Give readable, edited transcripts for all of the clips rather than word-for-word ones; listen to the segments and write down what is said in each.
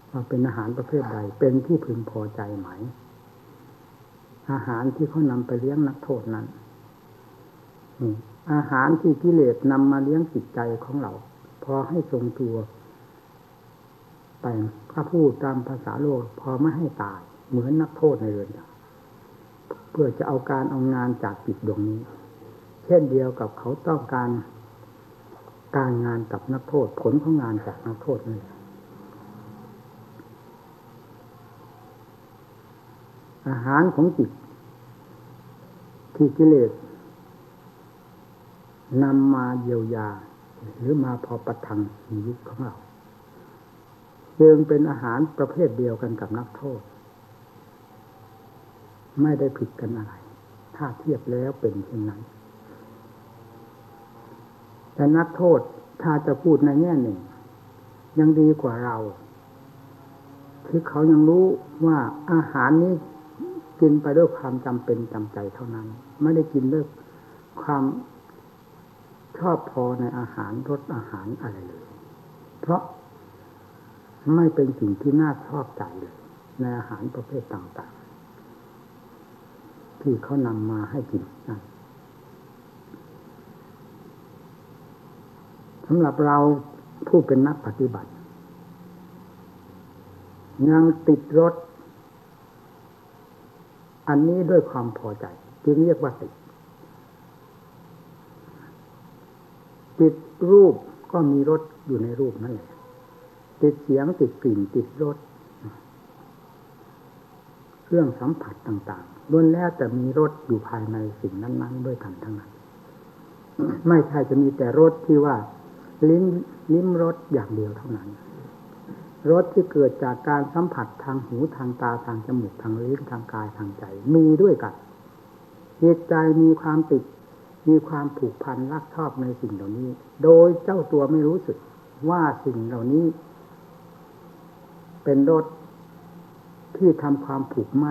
ว่าเป็นอาหารประเภทใดเป็นที่พึงพอใจไหมอาหารที่เขานำไปเลี้ยงนักโทษนั้นอาหารที่กิเลสนำมาเลี้ยงจิตใจของเราพอให้ทรงตัวไปถ้าพูดตามภาษาโลกพอไม่ให้ตายเหมือนนักโทษในเรือนจำเพื่อจะเอางานจากจิตดวงนี้เช่นเดียวกับเขาต้องการงานกับนักโทษผลของงานจากนักโทษนี่อาหารของจิตที่กิเลสนำมาเยียวยาหรือมาพอประทังชีวิตของเราจึงเป็นอาหารประเภทเดียวกันกับนักโทษไม่ได้ผิดกันอะไรถ้าเทียบแล้วเป็นเช่นนั้นแต่นักโทษถ้าจะพูดในแง่หนึ่งยังดีกว่าเราคือเขายังรู้ว่าอาหารนี้กินไปด้วยความจำเป็นจำใจเท่านั้นไม่ได้กินด้วยความชอบพอในอาหารรสอาหารอะไรเลยเพราะไม่เป็นสิ่งที่น่าชอบใจเลยในอาหารประเภทต่างๆที่เขานำมาให้กินนั่นสำหรับเราผู้เป็นนักปฏิบัติยังติดรสอันนี้ด้วยความพอใจจึงเรียกว่าติดรูปก็มีรสอยู่ในรูปนั่นแหละติดเสียงติดกลิ่นติดรสเครื่องสัมผัสต่างๆล้วนแล้วแต่มีรสอยู่ภายในสิ่งนั้นๆด้วยกันทั้งนั้นไม่ใช่จะมีแต่รสที่ว่าลิ้มรสอย่างเดียวเท่านั้นรสที่เกิดจากการสัมผัสทางหูทางตาทางจมูกทางลิ้นทางกายทางใจมีด้วยกันจิตใจมีความติดมีความผูกพันรักชอบในสิ่งเหล่านี้โดยเจ้าตัวไม่รู้สึกว่าสิ่งเหล่านี้เป็นรสที่ทำความผูกมัด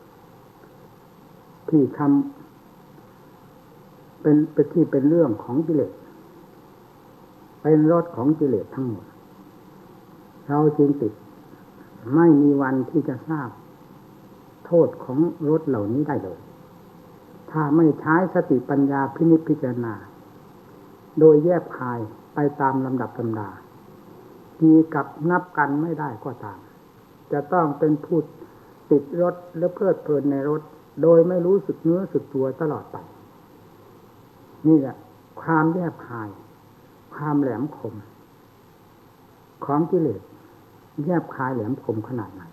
ที่ทำเป็นเรื่องของกิเลสเป็นรสของกิเลสทั้งหมดเราจึงติดไม่มีวันที่จะทราบโทษของรสเหล่านี้ได้เลยถ้าไม่ใช้สติปัญญาพินิจพิจารณาโดยแยบคายไปตามลำดับตำรามีกับนับกันไม่ได้ก็ตามจะต้องเป็นผู้ติดรสและเพลิดเพลินในรสโดยไม่รู้สึกเนื้อสึกตัวตลอดไปนี่แหละความแยบคายความแหลมคมของกิเลสแยบคายแหลมคมขนาดไหน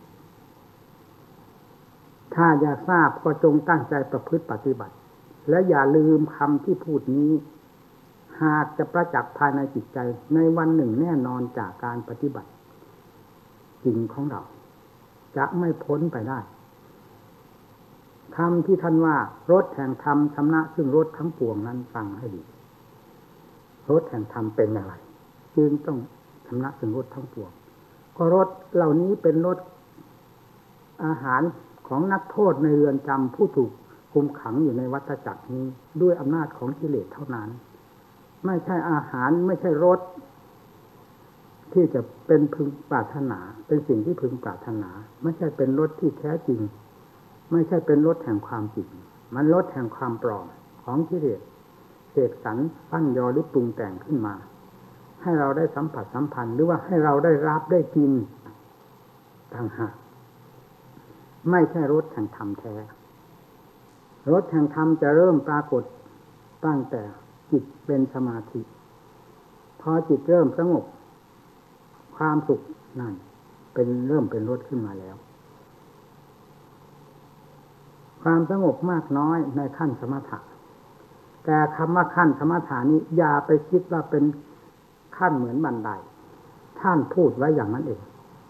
ถ้าอยากทราบก็จงตั้งใจประพฤติปฏิบัติและอย่าลืมคำที่พูดนี้หากจะประจักษ์ภายในจิตใจในวันหนึ่งแน่นอนจากการปฏิบัติจริงของเราจะไม่พ้นไปได้คำที่ท่านว่ารสแห่งธรรมชำระซึ่งรสทั้งปวงนั้นฟังให้ดีรสแห่งธรรมเป็นอะไรจึงต้องชำระซึ่งรสทั้งปวงก็รสเหล่านี้เป็นรสอาหารของนักโทษในเรือนจำผู้ถูกคุมขังอยู่ในวัฏจักรนี้ด้วยอำนาจของกิเลสเท่านั้นไม่ใช่อาหารไม่ใช่รสที่จะเป็นพึงปรารถนาเป็นสิ่งที่พึงปรารถนาไม่ใช่เป็นรสที่แท้จริงไม่ใช่เป็นรสแห่งความจริงมันรสแห่งความปลอมของกิเลสเสกสรรปั้นยอหรือปรุงแต่งขึ้นมาให้เราได้สัมผัสสัมพันธ์หรือว่าให้เราได้รับได้กินต่างหากไม่ใช่รสแห่งธรรมแท้รสแห่งธรรมจะเริ่มปรากฏตั้งแต่จิตเป็นสมาธิพอจิตเริ่มสงบความสุขนั่นเริ่มเป็นรสขึ้นมาแล้วความสงบมากน้อยในขั้นสมถะแต่คำว่าขั้นสมถะนี้อย่าไปคิดว่าเป็นขั้นเหมือนบันไดท่านพูดไว้อย่างนั้นเอง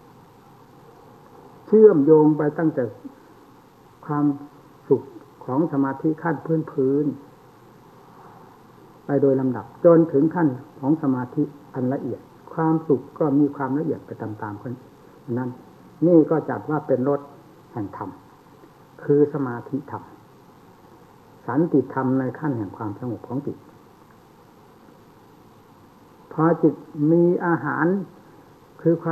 เชื่อมโยงไปตั้งแต่ความสุขของสมาธิขั้นพื้นไปโดยลำดับจนถึงขั้นของสมาธิอันละเอียดความสุขก็มีความละเอียดไปตามๆกันนั้นนี่ก็จัดว่าเป็นรสแห่งธรรมคือสมาธิธรรมสันติธรรมในขั้นแห่งความสงบของจิตพอจิตมีอาหารคือความ